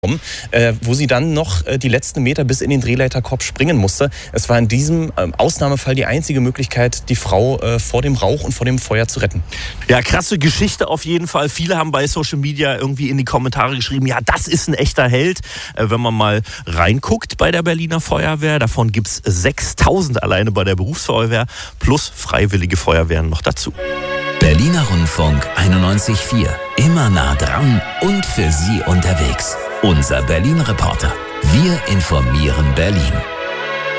Wo sie dann noch die letzten Meter bis in den Drehleiterkorb springen musste. Es war in diesem Ausnahmefall die einzige Möglichkeit, die Frau vor dem Rauch und vor dem Feuer zu retten. Ja, krasse Geschichte auf jeden Fall. Viele haben bei Social Media irgendwie in die Kommentare geschrieben, ja, das ist ein echter Held. Wenn man mal reinguckt bei der Berliner Feuerwehr, davon gibt es 6.000 alleine bei der Berufsfeuerwehr plus freiwillige Feuerwehren noch dazu. Berliner Rundfunk 91.4. Immer nah dran und für Sie unterwegs. Unser Berlin-Reporter. Wir informieren Berlin.